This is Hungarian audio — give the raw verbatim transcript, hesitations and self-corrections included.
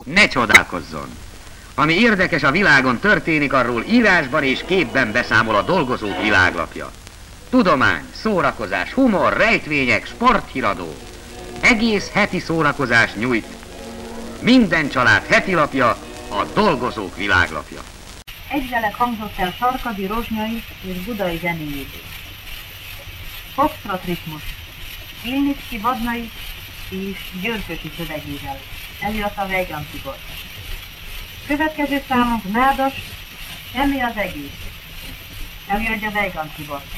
Ne csodálkozzon! Ami érdekes a világon történik, arról írásban és képben beszámol a Dolgozók világlapja. Tudomány, szórakozás, humor, rejtvények, sporthíradó. Egész heti szórakozás nyújt. Minden család heti lapja, a Dolgozók világlapja. Egyvelek hangzott el Sarkadi, Rozsnyai és Budai zenéjéből. Foxtrot ritmus, Ilnicki, Vadnai és Györkösi szövegével. Előadta Weigan Tibor. Következő számunk Nádas, Semmi az egész. Előadja Weigan Tibor.